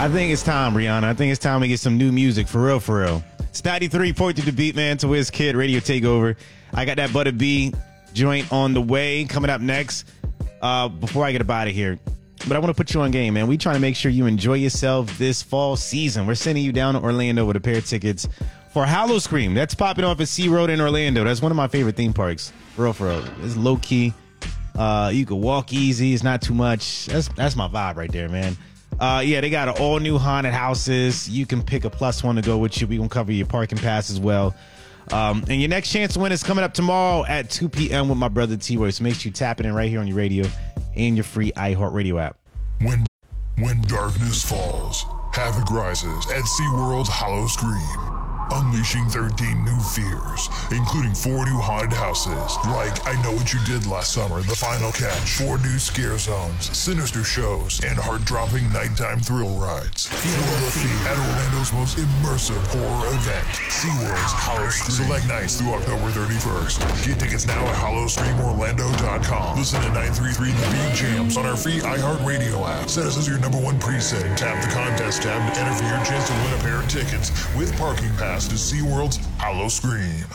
I think it's time, Rihanna. I think it's time to get some new music, for real, for real. It's 93, Point to the Beat, man, to Wiz Kid, Radio Takeover. I got that Butter B joint on the way, coming up next. Before I get up out of here, but I want to put you on game, man. We trying to make sure you enjoy yourself this fall season. We're sending you down to Orlando with a pair of tickets for Howl-O-Scream. That's popping off at SeaWorld in Orlando. That's one of my favorite theme parks, for real, for real. It's low-key. You can walk easy. It's not too much. That's my vibe right there, man. Yeah, they got all new haunted houses. You can pick a +1 to go with you. We're going to cover your parking pass as well. And your next chance to win is coming up tomorrow at 2 p.m. with my brother T-Roy. So make sure you tap it in right here on your radio and your free iHeartRadio app. When darkness falls, havoc rises at SeaWorld's Howl-O-Scream. Unleashing 13 new fears, including 4 new haunted houses, like I Know What You Did Last Summer, The Final Catch, 4 new scare zones, sinister shows, and heart-dropping nighttime thrill rides. Feel the fear at Orlando's most immersive horror event, SeaWorld's Howl-O-Scream. Select nights through October 31st. Get tickets now at HollowScreamOrlando.com. Listen to 933 The Beat Jams on our free iHeartRadio app. Set us as your #1 preset and tap the contest tab to enter for your chance to win a pair of tickets with parking pass to SeaWorld's Howl-O-Scream.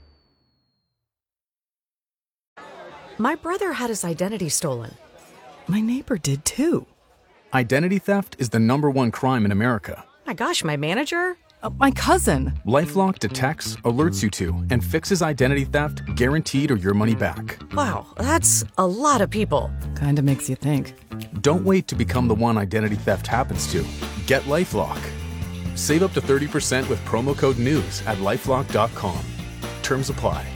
My brother had his identity stolen. My neighbor did too. Identity theft is the #1 crime in America. My gosh, my manager? My cousin. LifeLock detects, alerts you to, and fixes identity theft guaranteed or your money back. Wow, that's a lot of people. Kinda makes you think. Don't wait to become the one identity theft happens to. Get LifeLock. Save up to 30% with promo code NEWS at LifeLock.com. Terms apply.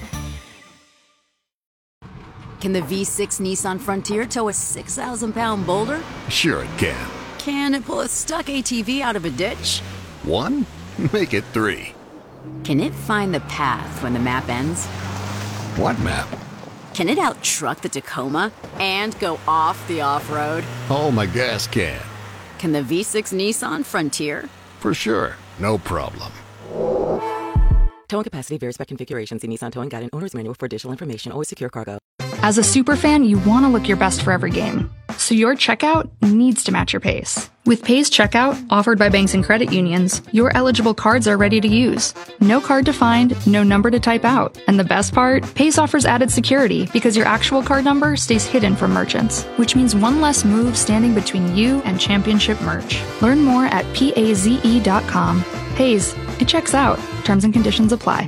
Can the V6 Nissan Frontier tow a 6,000-pound boulder? Sure it can. Can it pull a stuck ATV out of a ditch? 1? Make it 3. Can it find the path when the map ends? What map? Can it out-truck the Tacoma and go off the off-road? Oh, my gas can. Can the V6 Nissan Frontier? For sure. No problem. Towing capacity varies by configuration. See Nissan Towing Guide and Owner's Manual for additional information. Always secure cargo. As a superfan, you want to look your best for every game. So your checkout needs to match your pace. With Pace Checkout, offered by banks and credit unions, your eligible cards are ready to use. No card to find, no number to type out. And the best part? Pace offers added security because your actual card number stays hidden from merchants, which means one less move standing between you and championship merch. Learn more at paze.com. Paze, it checks out. Terms and conditions apply.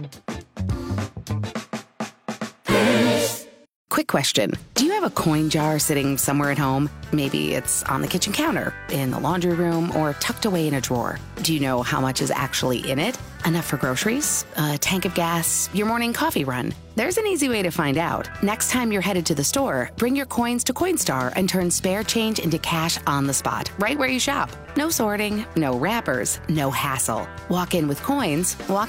Quick question. Do you have a coin jar sitting somewhere at home? Maybe it's on the kitchen counter, in the laundry room, or tucked away in a drawer. Do you know how much is actually in it? Enough for groceries? A tank of gas? Your morning coffee run? There's an easy way to find out. Next time you're headed to the store, bring your coins to Coinstar and turn spare change into cash on the spot, right where you shop. No sorting, no wrappers, no hassle. Walk in with coins, walk